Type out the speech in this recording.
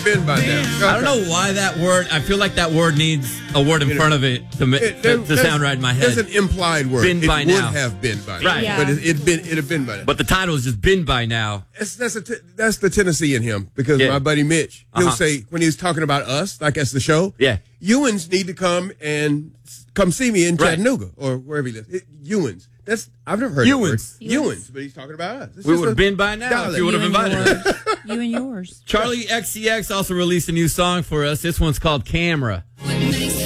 have been by now. Okay. I don't know why that word. I feel like that word needs a word in front of it to sound right in my head. There's an implied word. Been by now. It would have been by now. Right. Yeah. But it'd have been by now. But the title is just been by now. That's the Tennessee in him, because my buddy Mitch, he'll say, when he's talking about us, like as the show, Ewans need to come see me in Chattanooga or wherever he lives. Ewans. I've never heard Ewans. Ewans, but he's talking about us. It's We just would have been by now dialect. if you would have invited us. You and yours. Charlie XCX also released a new song for us. This one's called Camera.